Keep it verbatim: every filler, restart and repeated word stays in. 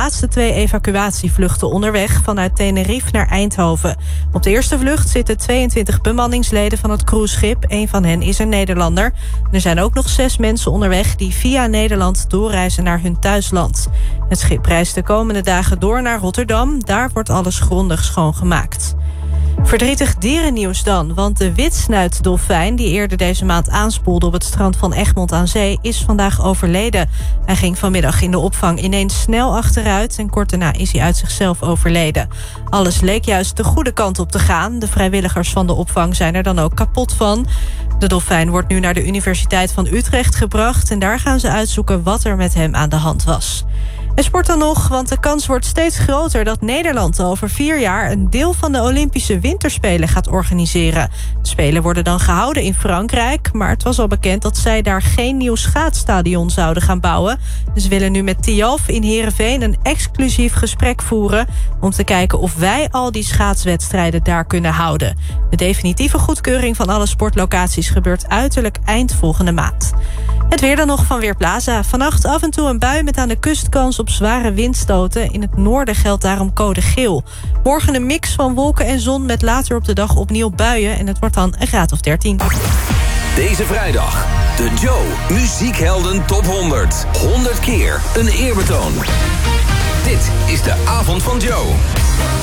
laatste twee evacuatievluchten onderweg vanuit Tenerife naar Eindhoven. Op de eerste vlucht zitten tweeëntwintig bemanningsleden van het cruiseschip. Een van hen is een Nederlander. Er zijn ook nog zes mensen onderweg die via Nederland doorreizen naar hun thuisland. Het schip reist de komende dagen door naar Rotterdam. Daar wordt alles grondig schoongemaakt. Verdrietig dierennieuws dan, want de witsnuitdolfijn die eerder deze maand aanspoelde op het strand van Egmond aan Zee is vandaag overleden. Hij ging vanmiddag in de opvang ineens snel achteruit en kort daarna is hij uit zichzelf overleden. Alles leek juist de goede kant op te gaan. De vrijwilligers van de opvang zijn er dan ook kapot van. De dolfijn wordt nu naar de Universiteit van Utrecht gebracht en daar gaan ze uitzoeken wat er met hem aan de hand was. En sport dan nog, want de kans wordt steeds groter dat Nederland over vier jaar een deel van de Olympische Winterspelen gaat organiseren. De Spelen worden dan gehouden in Frankrijk, maar het was al bekend dat zij daar geen nieuw schaatsstadion zouden gaan bouwen. Dus ze willen nu met Tialf in Heerenveen een exclusief gesprek voeren om te kijken of wij al die schaatswedstrijden daar kunnen houden. De definitieve goedkeuring van alle sportlocaties gebeurt uiterlijk eind volgende maand. Het weer dan nog van Weerplaza. Vannacht af en toe een bui met aan de kust kans op zware windstoten. In het noorden geldt daarom code geel. Morgen een mix van wolken en zon met later op de dag opnieuw buien. En het wordt dan een graad of dertien. Deze vrijdag de Joe Muziekhelden Top honderd. honderd keer een eerbetoon. Dit is de avond van Joe.